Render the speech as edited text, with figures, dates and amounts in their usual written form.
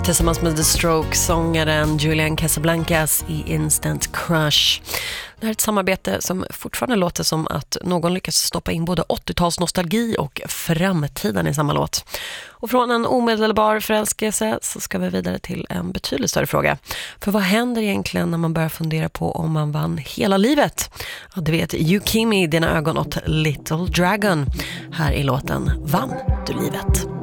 Tillsammans med The Strokes, sångaren Julian Casablancas i Instant Crush. Det här är ett samarbete som fortfarande låter som att någon lyckas stoppa in både 80-tals nostalgi och framtiden i samma låt. Och från en omedelbar förälskelse så ska vi vidare till en betydligt större fråga. För vad händer egentligen när man börjar fundera på om man vann hela livet? Ja, det vet Yukimi i dina ögon åt Little Dragon. Här i låten Vann du livet?